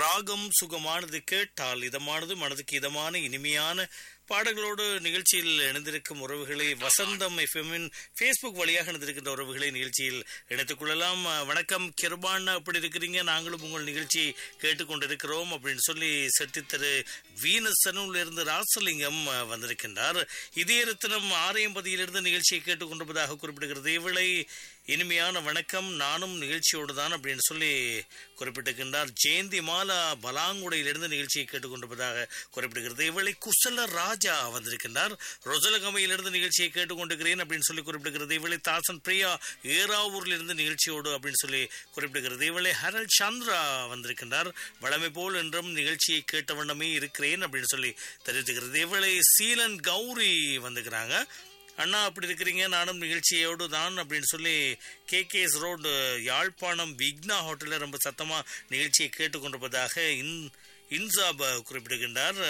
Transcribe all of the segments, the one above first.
ராகம் சுகமானது, கேட்டால் இதமானது, மனதுக்கு இதமான இனிமையான பாடல்களோடு நிகழ்ச்சியில் இணைந்திருக்கும் உறவுகளை, வசந்தம் எஃப்எம்மின் ஃபேஸ்புக் வழியாக இணைந்திருக்கின்ற உறவுகளை நிகழ்ச்சியில் இணைத்துக் கொள்ளலாம். வணக்கம் கிருபான், அப்படி இருக்கிறீங்க? நாங்களும் உங்கள் நிகழ்ச்சி கேட்டுக்கொண்டிருக்கிறோம் அப்படின்னு சொல்லி செட்டித்தரு வீனசனூர்ல இருந்து ராசலிங்கம் வந்திருக்கின்றார். இதே ரத்தினம் ஆரையம்பதியிலிருந்து நிகழ்ச்சியை கேட்டுக்கொண்டிருப்பதாக குறிப்பிடுகிறது. இவளை இனிமையான வணக்கம், நானும் நிகழ்ச்சியோடு தான் அப்படின்னு சொல்லி குறிப்பிட்டிருக்கின்றார். ஜெயந்தி மாலா பலாங்குடையிலிருந்து நிகழ்ச்சியை கேட்டுக்கொண்டிருப்பதாக குறிப்பிடுகிறது. இவளை குசல ராஜா வந்திருக்கின்றார். ரொசலகமையிலிருந்து நிகழ்ச்சியை கேட்டுக்கொண்டிருக்கிறேன் அப்படின்னு சொல்லி குறிப்பிடுகிறது. இவளை தாசன் பிரியா ஏராவூரிலிருந்து நிகழ்ச்சியோடு அப்படின்னு சொல்லி குறிப்பிடுகிறது. இவளை ஹரல் சந்திரா வந்திருக்கின்றார். வளமை போல் என்றும் நிகழ்ச்சியை கேட்ட வண்ணமே இருக்கிறேன் அப்படின்னு சொல்லி தெரிவித்துக்கிறது. இவளை சீலன் கௌரி வந்துக்கிறாங்க. அண்ணா அப்படி இருக்கிறீங்க? நானும் நிகழ்ச்சியோடு தான் அப்படின்னு சொல்லி KKS ரோடு யாழ்ப்பாணம் விக்னா ஹோட்டலில் ரொம்ப சத்தமா நிகழ்ச்சியை கேட்டுக்கொண்டிருப்பதாக இன்சாப் குறிப்பிடுகின்றார்.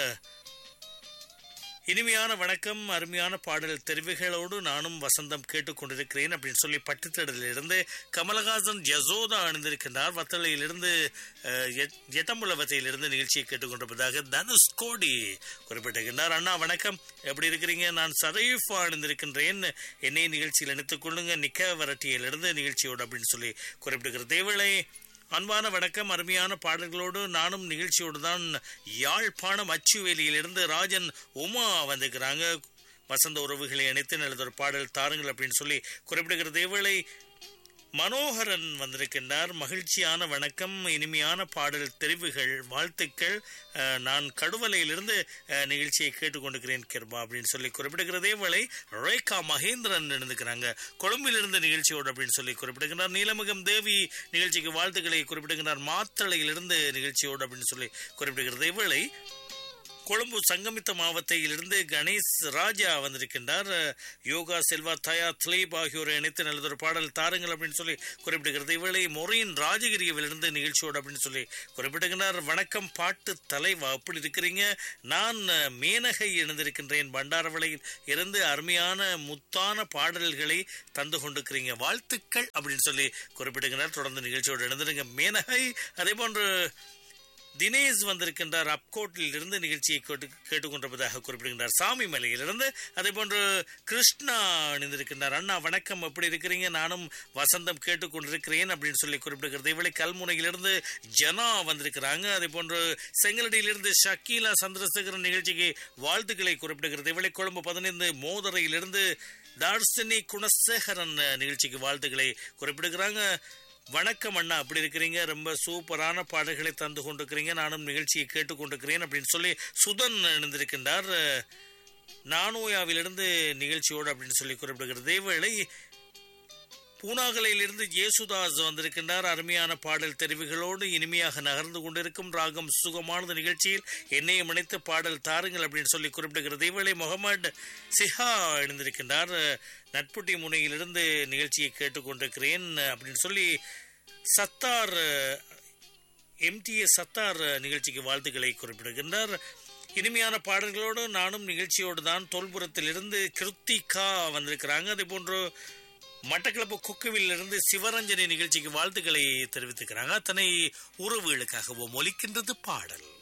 இனிமையான வணக்கம், அருமையான பாடல் தெரிவுகளோடு நானும் வசந்தம் கேட்டுக்கொண்டிருக்கிறேன் அப்படின்னு சொல்லி பட்டுத்தடலிலிருந்து கமலஹாசன் யசோதா அணிந்திருக்கின்றார். வத்தளையிலிருந்து எட்டம்புலவத்தையிலிருந்து நிகழ்ச்சியை கேட்டுக்கொண்டிருப்பதாக தனுஷ் கோடி குறிப்பிட்டிருக்கின்றார். அண்ணா வணக்கம், எப்படி இருக்கிறீங்க? நான் சரீஃபா அணிந்திருக்கின்றேன், என்னை நிகழ்ச்சியில் இணைத்துக் கொள்ளுங்க, நிக்க வரட்டியிலிருந்து நிகழ்ச்சியோடு அப்படின்னு சொல்லி குறிப்பிடுகிறது. தேவளை அன்பான வணக்கம், அருமையான பாடல்களோடு நானும் நிகழ்ச்சியோடு தான். யாழ்ப்பாணம் அச்சுவேலியிலிருந்து ராஜன் உமா வந்துக்கிறாங்க. வசந்த உறவுகளை இணைத்து நல்லது ஒரு பாடல் தாருங்கள் அப்படின்னு சொல்லி குறிப்பிடுகிறது. இவளை மனோகரன் வந்திருக்கின்றார். மகிழ்ச்சியான வணக்கம், இனிமையான பாடல் தெரிவுகள், வாழ்த்துக்கள். நான் கடுவலையிலிருந்து நிகழ்ச்சியை கேட்டுக்கொண்டிருக்கிறேன் கிருபா அப்படின்னு சொல்லி குறிப்பிடுகிறதே. இவளை ரேகா மகேந்திரன் இருந்துக்கிறாங்க. கொழும்பிலிருந்து நிகழ்ச்சியோடு அப்படின்னு சொல்லி குறிப்பிடுகிறார். நீலமுகம் தேவி நிகழ்ச்சிக்கு வாழ்த்துக்களை குறிப்பிடுகிறார். மாத்தளையிலிருந்து நிகழ்ச்சியோடு அப்படின்னு சொல்லி குறிப்பிடுகிறது. இவளை கொழும்பு சங்கமித்த மாவட்டத்திலிருந்து கணேஷ் ராஜா வந்திருக்கின்றார். யோகா செல்வா தயா திலீப் ஆகியோரை இணைத்து நல்லதொரு பாடல் தாருங்கள் அப்படின்னு சொல்லி குறிப்பிடுகிறது. இவளை மொரியின் ராஜகிரியவிலிருந்து நிகழ்ச்சியோடு அப்படின்னு சொல்லி குறிப்பிடுகிறார். வணக்கம் பாட்டு தலைவா, அப்படி இருக்கிறீங்க? நான் மேனகை இணைந்திருக்கின்றேன். பண்டாரவளையில் இருந்து அருமையான முத்தான பாடல்களை தந்து கொண்டிருக்கிறீங்க, வாழ்த்துக்கள் அப்படின்னு சொல்லி குறிப்பிடுகிறார். தொடர்ந்து நிகழ்ச்சியோடு இணைந்திருங்க மேனகை. அதே போன்று தினேஷ் வந்திருக்கின்றார். அப்கோட்டில் இருந்து நிகழ்ச்சியை கேட்டுக்கொண்டிருப்பதாக குறிப்பிடுகின்றார். சாமி மலையிலிருந்து அதே போன்று கிருஷ்ணா அணிந்திருக்கின்றார். அண்ணா வணக்கம், எப்படி இருக்கிறீங்க? நானும் வசந்தம் கேட்டுக்கொண்டிருக்கிறேன் அப்படின்னு சொல்லி குறிப்பிடுகிறது. இவளை கல்முனையிலிருந்து ஜனா வந்திருக்கிறாங்க. அதே போன்று செங்கலடியிலிருந்து ஷக்கீலா சந்திரசேகரன் நிகழ்ச்சிக்கு வாழ்த்துக்களை குறிப்பிடுகிறது. இவளை கொழும்பு 15 மோதரையிலிருந்து தார்சினி குணசேகரன் நிகழ்ச்சிக்கு வாழ்த்துக்களை குறிப்பிடுகிறாங்க. வணக்கம் அண்ணா, அப்படி இருக்கிறீங்க? ரொம்ப சூப்பரான பாடல்களை தந்து கொண்டிருக்கிறீங்க, நானும் நிகழ்ச்சியை கேட்டுக்கொண்டிருக்கிறேன் அப்படின்னு சொல்லி சுதன் இணைந்திருக்கின்றார். நானோயாவிலிருந்து நிகழ்ச்சியோடு அப்படின்னு சொல்லி குறிப்பிடுகிறது. இவளை பூனாகலையிலிருந்து ஜேசுதாஸ் வந்திருக்கின்றார். அருமையான பாடல் தெரிவுகளோடு இனிமையாக நகர்ந்து கொண்டிருக்கும் ராகம் சுகமானது நிகழ்ச்சியில் என்னையும் இணைத்து பாடல் தாருங்கள் அப்படின்னு சொல்லி குறிப்பிடுகிறது. இவளை முகமது சிஹா இணைந்திருக்கின்றார். நட்புட்டி முனையிலிருந்து நிகழ்ச்சியை கேட்டுக்கொண்டிருக்கிறேன் அப்படின்னு சொல்லி சத்தார் MTA சத்தார் நிகழ்ச்சிக்கு வாழ்த்துக்களை குறிப்பிடுகின்றார். இனிமையான பாடல்களோடு நானும் நிகழ்ச்சியோடு தான். தோல்புரத்திலிருந்து கிருத்திகா வந்திருக்கிறாங்க. அதே போன்று மட்டக்களப்பு கொக்குவிலிருந்து சிவரஞ்சனி நிகழ்ச்சிக்கு வாழ்த்துக்களை தெரிவித்துக்கிறாங்க. அத்தனை உறவுகளுக்காகவும் ஒலிக்கின்றது பாடல்.